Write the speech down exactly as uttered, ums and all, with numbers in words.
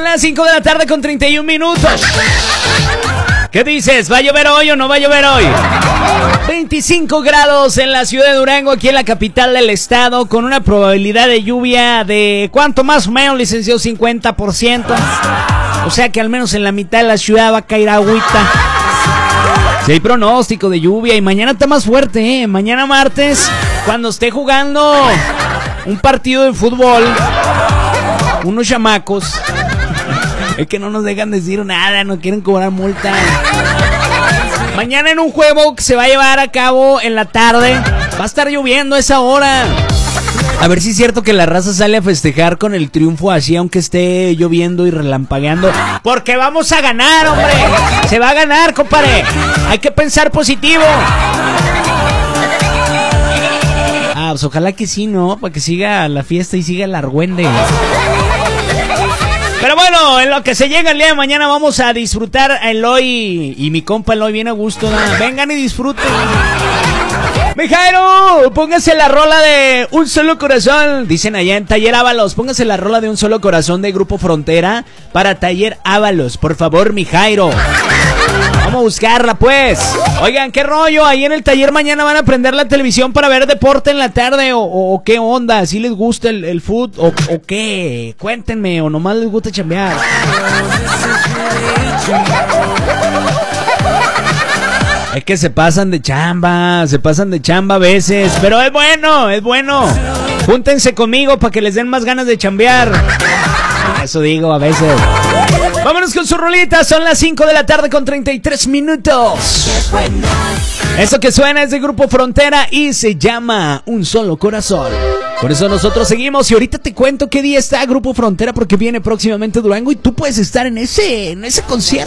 las cinco de la tarde con treinta y un minutos. ¿Qué dices? ¿Va a llover hoy o no va a llover hoy? veinticinco grados en la ciudad de Durango, aquí en la capital del estado, con una probabilidad de lluvia de ¿cuánto más o menos, licenciado? cincuenta por ciento. O sea que al menos en la mitad de la ciudad va a caer agüita. Si hay pronóstico de lluvia y mañana está más fuerte, ¿eh? Mañana martes, cuando esté jugando un partido de fútbol, unos chamacos, es que no nos dejan decir nada, no quieren cobrar multa. Mañana en un juego que se va a llevar a cabo en la tarde, va a estar lloviendo a esa hora. A ver si es cierto que la raza sale a festejar con el triunfo así, aunque esté lloviendo y relampagueando. Porque vamos a ganar, hombre. Se va a ganar, compadre. Hay que pensar positivo. Ah, pues ojalá que sí, ¿no? Para que siga la fiesta y siga el argüende. Pero bueno, en lo que se llega el día de mañana vamos a disfrutar a Eloy y mi compa Eloy bien a gusto, ¿no? Vengan y disfruten. Mi Jairo, póngase la rola de Un Solo Corazón. Dicen allá en Taller Ábalos, póngase la rola de Un Solo Corazón de Grupo Frontera para Taller Ábalos, por favor, mi Jairo. Vamos a buscarla, pues. Oigan, ¿qué rollo? Ahí en el taller mañana van a prender la televisión para ver deporte en la tarde. ¿O, o qué onda? ¿Si les gusta el, el food? O, ¿O qué? Cuéntenme. ¿O nomás les gusta chambear? Es que se pasan de chamba. Se pasan de chamba a veces. Pero es bueno, es bueno. Júntense conmigo para que les den más ganas de chambear. Eso digo a veces. Vámonos con su rolita, son las cinco de la tarde con treinta y tres minutos. Eso que suena es de Grupo Frontera y se llama Un Solo Corazón. Por eso nosotros seguimos y ahorita te cuento qué día está Grupo Frontera porque viene próximamente Durango y tú puedes estar en ese, en ese concierto.